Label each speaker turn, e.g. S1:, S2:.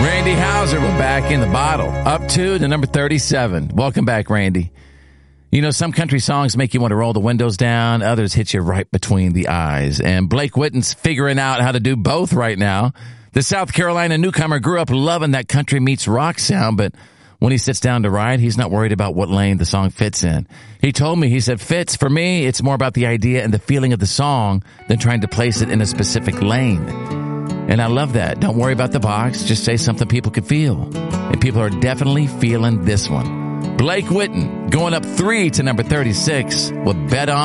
S1: Randy Houser, we're back in the bottle. Up to the number 37. Welcome back, Randy. You know, some country songs make you want to roll the windows down. Others hit you right between the eyes. And Blake Witten's figuring out how to do both right now. The South Carolina newcomer grew up loving that country meets rock sound, but when he sits down to write, he's not worried about what lane the song fits in. He told me, he said, Fitz, for me, it's more about the idea and the feeling of the song than trying to place it in a specific lane. And I love that. Don't worry about the box. Just say something people can feel. And people are definitely feeling this one. Blake Witten going up 3 to number 36 with Bet On.